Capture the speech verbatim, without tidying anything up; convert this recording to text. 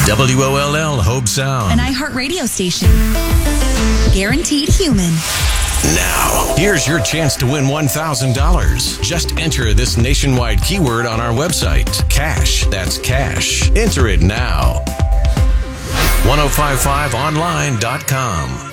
W O L L Hope Sound. An iHeart radio station. Guaranteed human. Now, here's your chance to win one thousand dollars. Just enter this nationwide keyword on our website. Cash. That's cash. Enter it now. ten fifty-five online dot com.